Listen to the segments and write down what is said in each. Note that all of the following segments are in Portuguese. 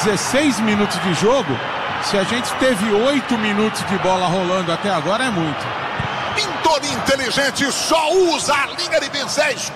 16 minutos de jogo, se a gente teve 8 minutos de bola rolando até agora, é muito. Pintor inteligente, só usa a linha de pincéis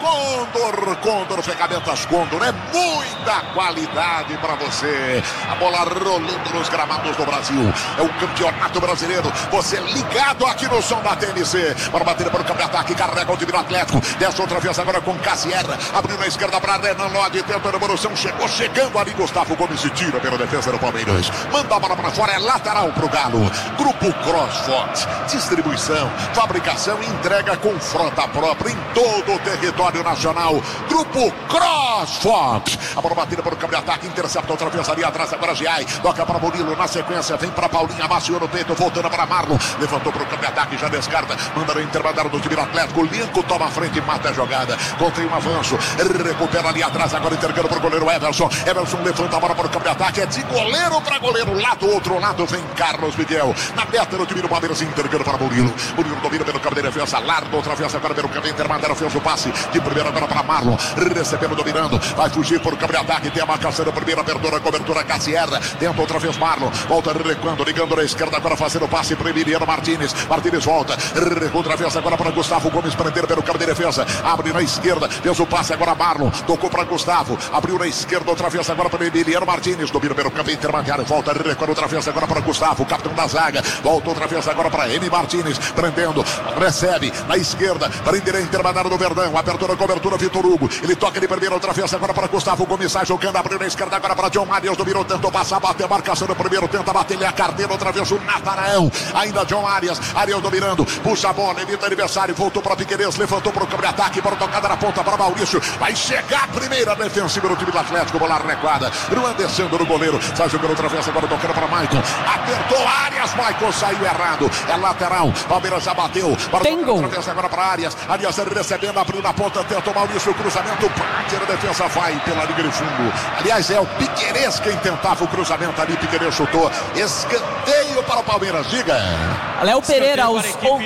Condor, ferramentas Condor, é muita qualidade para você. A bola rolando nos gramados do Brasil, é o campeonato brasileiro, você ligado aqui no som da TNC, para bater para o campo de ataque, carrega o time do Atlético, desce outra vez agora com Cassiera, abriu na esquerda para Renan Lodi, tenta a revolução, chegando ali, Gustavo Gomes se tira pela defesa do Palmeiras, manda a bola para fora, é lateral para o Galo. Grupo CrossFox, distribuição, fabricação e entrega com frota própria em todo o território nacional. Grupo CrossFox. A bola batida para o campo de ataque, intercepta outra vez ali atrás, agora Giai, toca para Murilo, na sequência vem para Paulinho, amaciou no peito, voltando para Marlon, levantou para o campo de ataque, já descarta, manda no intermediário do time do Atlético, Lincoln toma a frente e mata a jogada, contém um avanço, recupera ali atrás, agora entregando para o goleiro Everson levanta a bola para o campo de ataque, é de goleiro para goleiro, lá do outro lado vem Carlos Miguel, na meta do time do Palmeiras, entregando para Murilo domina pelo campo de defesa, Lardo, outra vez agora pelo campo intermediário, fez o passe, de primeira agora para Marlon, recebendo, dominando, vai fugir por campo de ataque, tem a marcação da primeira, abertura, cobertura, Cassiera, tenta outra vez Marlon, volta recuando, ligando na esquerda, agora fazendo o passe para Emiliano Martínez volta, outra vez agora para Gustavo Gomes, prender pelo campo de defesa, abre na esquerda, fez o passe agora Marlon, tocou para Gustavo, abriu na esquerda, outra vez agora para Emiliano Martínez, domina pelo campo intermediário, volta, recuando outra vez agora para Gustavo, capitão da zaga, volta outra vez agora para Emi Martínez, prendendo, recebe na esquerda, prender a intermediária do Verdão, abertura, cobertura, Vitor Hugo, ele toca de primeira, outra vez agora para Gustavo Gomes, sai jogando, abriu na esquerda agora para John Arias, dominou, tentou passar, bateu a marcação no primeiro, tenta bater ele a carteira, outra vez o Nataraão, ainda John Arias dominando, puxa a bola, evita adversário, voltou para Piquerez, levantou para o campo de ataque, para a tocada na ponta para Maurício, vai chegar a primeira defensiva do time do Atlético, bola recuada, Luan descendo no goleiro, sai jogando outra vez agora, tocando para Maicon, apertou Arias, Maicon saiu errado, é lateral, Palmeiras já bateu, outra vez agora para Arias recebendo, abriu na ponta, tenta o Maurício, cruzamento, bate na defesa, vai pela linha de fundo, aliás é o Piquerez quem tentava o cruzamento ali, Piquerez chutou, escanteio para o Palmeiras, diga. Léo Pereira aos...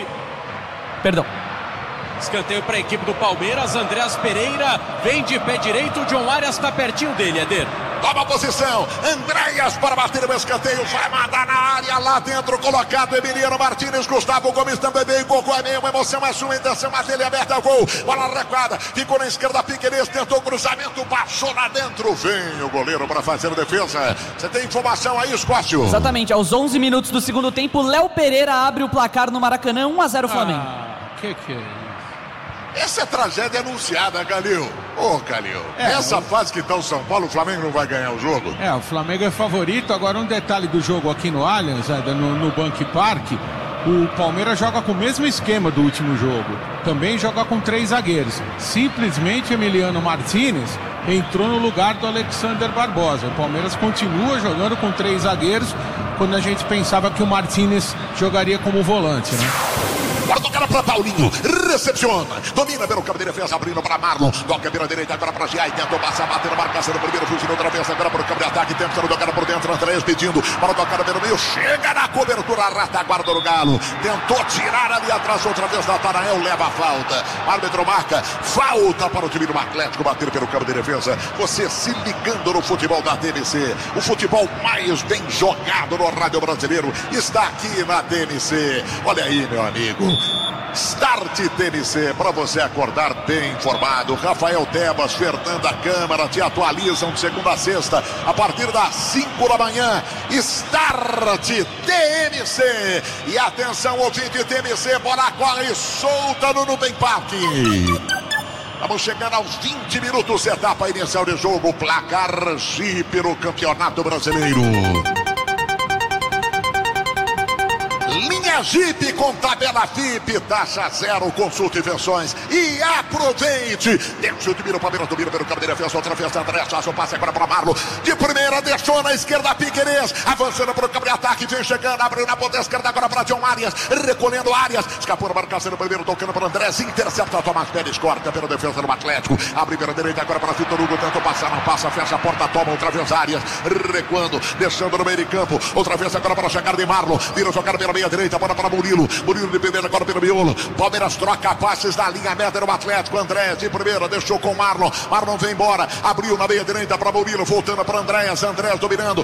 Perdão. Escanteio para a equipe do Palmeiras, Andreas Pereira vem de pé direito, o John Arias está pertinho dele, Eder. Toma a posição, Andreas para bater o escanteio, vai mandar na área, lá dentro colocado Emiliano Martínez, Gustavo Gomes também veio, gol é meio, emoção é sua, intenção, a dele aberta, gol, bola recuada, ficou na esquerda, Piquerez, tentou o cruzamento, passou lá dentro, vem o goleiro para fazer a defesa. Você tem informação aí, Escócio? Exatamente, aos 11 minutos do segundo tempo, Léo Pereira abre o placar no Maracanã, 1-0 Flamengo. Que é isso? Essa é tragédia anunciada, Calil. Ô, Calil, essa fase que tá o São Paulo, o Flamengo não vai ganhar o jogo? O Flamengo é favorito. Agora um detalhe do jogo aqui no Allianz, no Bank Park, o Palmeiras joga com o mesmo esquema do último jogo. Também joga com 3 zagueiros. Simplesmente Emiliano Martínez entrou no lugar do Alexander Barbosa. O Palmeiras continua jogando com 3 zagueiros, quando a gente pensava que o Martínez jogaria como volante, né? Bora tocar para Paulinho, recepciona, domina pelo campo de defesa, abrindo para Marlon, toca pela direita agora para Giai, tentou passar, bater na marcação no primeiro, fugindo outra vez agora para o campo de ataque, tentando tocar por dentro, Andrés pedindo para tocar pelo meio, chega na cobertura, a retaguarda do Galo, tentou tirar ali atrás outra vez da Tarael, leva a falta, o árbitro marca, falta para o time do Atlético, bater pelo campo de defesa, você se ligando no futebol da TNC, o futebol mais bem jogado no rádio brasileiro, está aqui na TNC, olha aí meu amigo. Start TNC, para você acordar bem informado. Rafael Tebas, Fernanda Câmara te atualizam de segunda a sexta a partir das 5 da manhã. Start TNC. E atenção, ouvinte TNC, bola corre solta no Nubank Park. Estamos chegando aos 20 minutos, etapa inicial de jogo. Placar Jeep no Campeonato Brasileiro. Linha Jeep com tabela FIP, taxa zero, consulta e versões. E aproveite! Deixa o time do Palmeiras, domina pelo campo de defesa, outra vez André, faz o passe agora para Marlon. De primeira, deixou na esquerda Piquerez, avançando para o campo de ataque, vem chegando, abriu na ponta esquerda agora para John Arias, recolhendo Arias, escapou na marcação no primeiro, tocando para Andrés, intercepta Tomás Pérez, corta pela defesa do Atlético, abre pela direita agora para Vitor Hugo, tentou passar, não passa, fecha a porta, toma outra vez Arias, recuando, deixando no meio de campo, outra vez agora para chegar de Marlon, vira jogar pela meia direita, bola para Murilo de primeira agora pelo miolo, Palmeiras troca passes da linha meta do Atlético, Andrés de primeira, deixou com Marlon vem embora, abriu na meia direita para Murilo, voltando para Andrés dominando,